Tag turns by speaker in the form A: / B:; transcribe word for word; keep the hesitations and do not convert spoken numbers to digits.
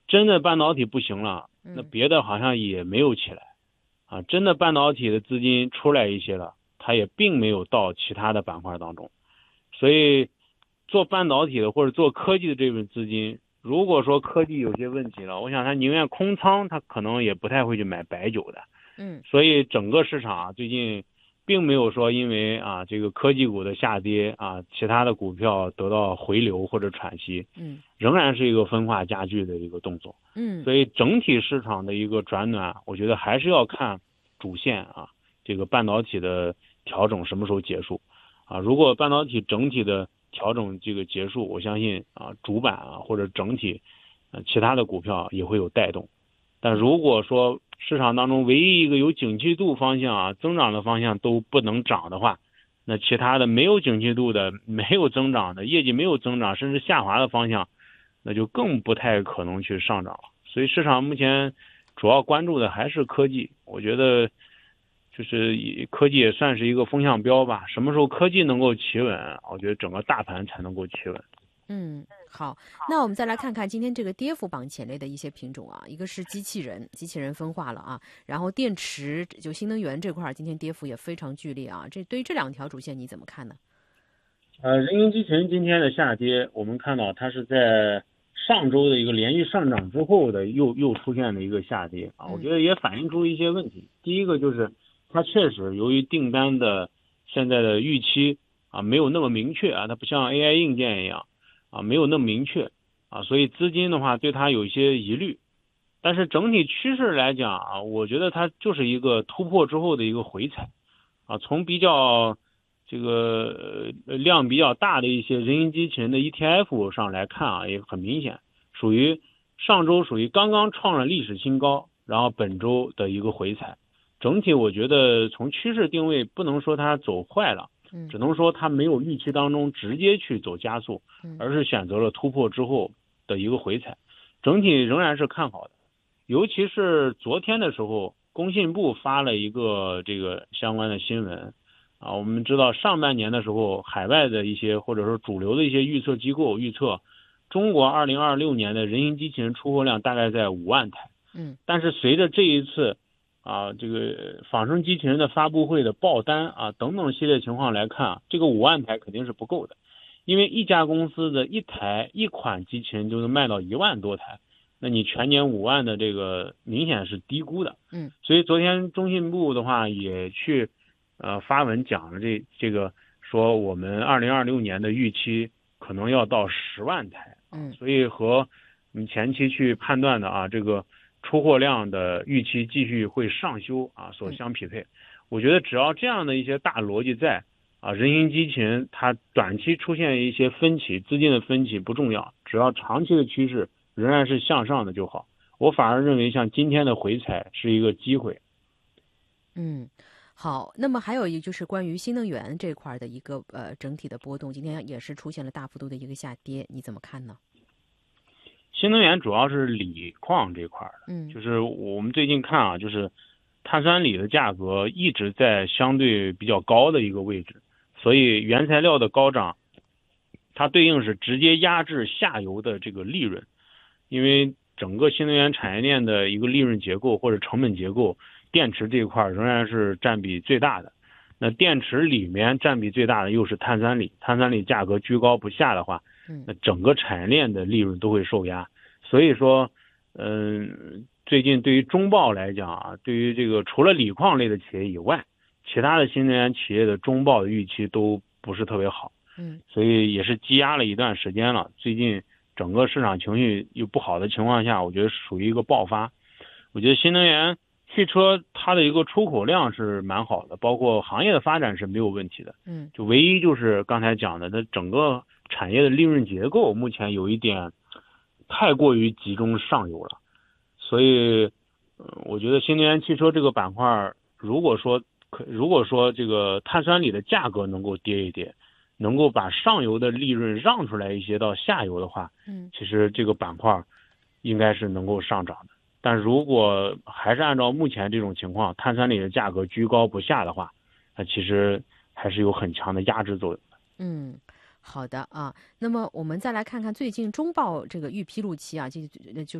A: 真的半导体不行了，那
B: 嗯
A: 别的好像也没有起来啊。真的半导体的资金出来一些了，它也并没有到其他的板块当中。所以做半导体的或者做科技的这份资金，如果说科技有些问题了，我想他宁愿空仓，他可能也不太会去买白酒的。
B: 嗯
A: 所以整个市场啊，最近并没有说因为啊这个科技股的下跌啊，其他的股票得到回流或者喘息，
B: 嗯
A: 仍然是一个分化加剧的一个动作。
B: 嗯
A: 所以整体市场的一个转暖，我觉得还是要看主线啊，这个半导体的调整什么时候结束啊？如果半导体整体的调整这个结束，我相信啊主板啊或者整体呃其他的股票也会有带动。但如果说市场当中唯一一个有景气度方向啊增长的方向都不能涨的话，那其他的没有景气度的、没有增长的、业绩没有增长甚至下滑的方向，那就更不太可能去上涨了。所以市场目前主要关注的还是科技，我觉得就是以科技也算是一个风向标吧。什么时候科技能够企稳，我觉得整个大盘才能够企稳。
B: 嗯，好，那我们再来看看今天这个跌幅榜前列的一些品种啊，一个是机器人，机器人分化了啊，然后电池就新能源这块今天跌幅也非常剧烈啊，这对于这两条主线你怎么看呢？
A: 呃，人形机器人今天的下跌，我们看到它是在上周的一个连续上涨之后的又又出现了一个下跌啊，我
B: 嗯
A: 觉得也反映出一些问题。第一个就是它确实由于订单的现在的预期啊没有那么明确啊，它不像 A I 硬件一样啊没有那么明确啊，所以资金的话对它有一些疑虑。但是整体趋势来讲啊，我觉得它就是一个突破之后的一个回踩啊，从比较这个呃量比较大的一些人形机器人的 E T F 上来看啊，也很明显，属于上周属于刚刚创了历史新高，然后本周的一个回踩。整体我觉得从趋势定位不能说它走坏了，
B: 嗯
A: 只能说它没有预期当中直接去走加速，
B: 嗯
A: 而是选择了突破之后的一个回踩。整体仍然是看好的，尤其是昨天的时候，工信部发了一个这个相关的新闻。啊，我们知道上半年的时候，海外的一些或者说主流的一些预测机构预测，中国二零二六年的人形机器人出货量大概在五万台。
B: 嗯
A: 但是随着这一次啊这个仿生机器人的发布会的爆单啊等等系列情况来看啊，这个五万台肯定是不够的，因为一家公司的一台一款机器人就能卖到一万多台，那你全年五万的这个明显是低估的。
B: 嗯
A: 所以昨天中信部的话也去。呃，发文讲了这这个说我们二零二六年的预期可能要到十万台啊，
B: 嗯
A: 所以和你前期去判断的啊这个出货量的预期继续会上修啊所
B: 嗯
A: 相匹配。我觉得只要这样的一些大逻辑在啊，人形机器人它短期出现一些分歧，资金的分歧不重要，只要长期的趋势仍然是向上的就好。我反而认为像今天的回踩是一个机会。
B: 嗯。好，那么还有一个就是关于新能源这块的一个呃整体的波动，今天也是出现了大幅度的一个下跌，你怎么看呢？
A: 新能源主要是锂矿这块的，
B: 嗯
A: 就是我们最近看啊，就是碳酸锂的价格一直在相对比较高的一个位置，所以原材料的高涨，它对应是直接压制下游的这个利润，因为整个新能源产业链的一个利润结构或者成本结构，电池这一块仍然是占比最大的。那电池里面占比最大的又是碳酸锂，碳酸锂价格居高不下的话，那整个产业链的利润都会受压。所以说，嗯，最近对于中报来讲啊，对于这个除了锂矿类的企业以外，其他的新能源企业的中报的预期都不是特别好。
B: 嗯，
A: 所以也是积压了一段时间了。最近整个市场情绪又不好的情况下，我觉得属于一个爆发。我觉得新能源汽车它的一个出口量是蛮好的，包括行业的发展是没有问题的。
B: 嗯，
A: 就唯一就是刚才讲的，它整个产业的利润结构目前有一点太过于集中上游了。所以，呃，我觉得新能源汽车这个板块，如果说可如果说这个碳酸锂的价格能够跌一跌，能够把上游的利润让出来一些到下游的话，
B: 嗯，
A: 其实这个板块应该是能够上涨的。但如果还是按照目前这种情况，碳酸锂的价格居高不下的话，它其实还是有很强的压制作用的。
B: 嗯，好的啊。那么我们再来看看最近中报这个预披露期啊，就就